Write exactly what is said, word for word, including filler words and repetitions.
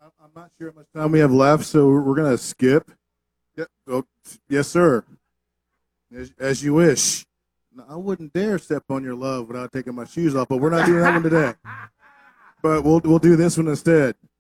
I'm not sure how much time we have left, so we're gonna skip. Yeah, oh, yes, sir. As, as you wish. No, I wouldn't dare step on your love without taking my shoes off, but we're not doing that one today. But we'll we'll do this one instead.